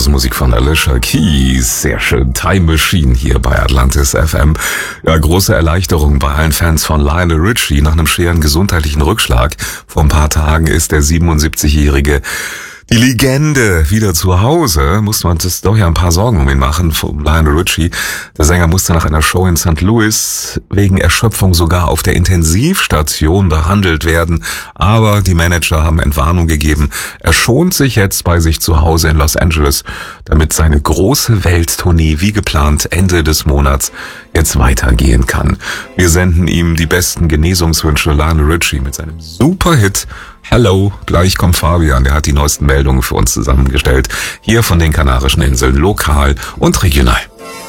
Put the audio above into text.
grandiose Musik von Alicia Keys. Sehr schön. Time Machine hier bei Atlantis FM. Ja, große Erleichterung bei allen Fans von Lionel Richie. Nach einem schweren gesundheitlichen Rückschlag vor ein paar Tagen ist der 77-jährige die Legende wieder zu Hause. Musste man sich doch ja ein paar Sorgen um ihn machen, um Lionel Richie. Der Sänger musste nach einer Show in St. Louis wegen Erschöpfung sogar auf der Intensivstation behandelt werden. Aber die Manager haben Entwarnung gegeben. Er schont sich jetzt bei sich zu Hause in Los Angeles, damit seine große Welttournee wie geplant Ende des Monats jetzt weitergehen kann. Wir senden ihm die besten Genesungswünsche. Lionel Richie mit seinem Superhit Hello. Gleich kommt Fabian, der hat die neuesten Meldungen für uns zusammengestellt. Hier von den Kanarischen Inseln, lokal und regional.